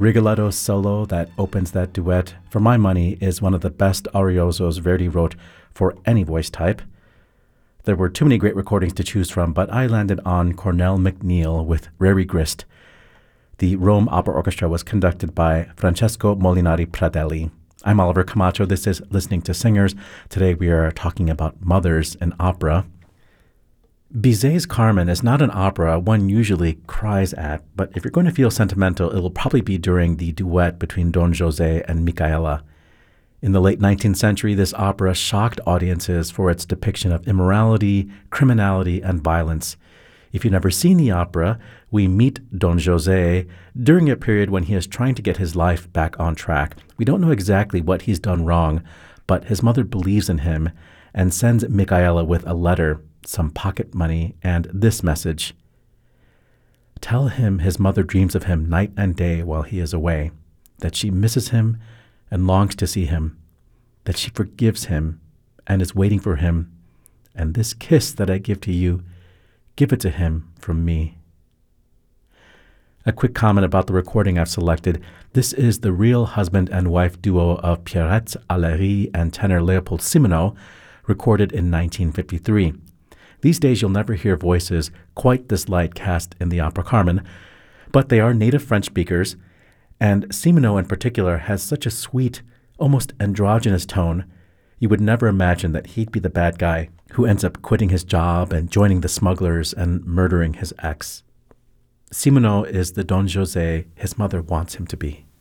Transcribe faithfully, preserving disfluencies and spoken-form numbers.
Rigoletto solo that opens that duet, for my money, is one of the best ariozos Verdi wrote for any voice type. There were too many great recordings to choose from, but I landed on Cornell McNeil with Rari Grist. The Rome Opera Orchestra was conducted by Francesco Molinari Pradelli. I'm Oliver Camacho. This is Listening to Singers. Today we are talking about mothers in opera. Bizet's Carmen is not an opera one usually cries at, but if you're going to feel sentimental, it will probably be during the duet between Don José and Micaela. In the late nineteenth century, this opera shocked audiences for its depiction of immorality, criminality, and violence. If you've never seen the opera, we meet Don José during a period when he is trying to get his life back on track. We don't know exactly what he's done wrong, but his mother believes in him and sends Micaela with a letter, some pocket money, and this message. Tell him his mother dreams of him night and day while he is away, that she misses him and longs to see him, that she forgives him and is waiting for him, and this kiss that I give to you, give it to him from me. A quick comment about the recording I've selected. This is the real husband and wife duo of Pierrette Alery and tenor Leopold Simoneau, recorded in nineteen fifty-three. These days you'll never hear voices quite this light cast in the opera Carmen, but they are native French speakers, and Simoneau in particular has such a sweet, almost androgynous tone, you would never imagine that he'd be the bad guy who ends up quitting his job and joining the smugglers and murdering his ex. Simoneau is the Don José his mother wants him to be.